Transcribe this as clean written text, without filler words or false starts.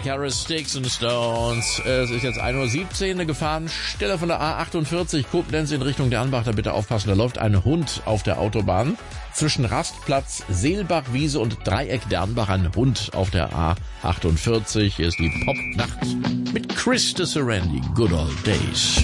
Mark Harris, Sticks and Stones. Es ist jetzt 1:17 Uhr, eine Gefahrenstelle von der A48 Koblenz in Richtung Dernbach. Da bitte aufpassen, da läuft ein Hund auf der Autobahn. Zwischen Rastplatz, Seelbachwiese und Dreieck Dernbach ein Hund auf der A48. Hier ist die Popnacht mit Chris de Serendi. Good Old Days.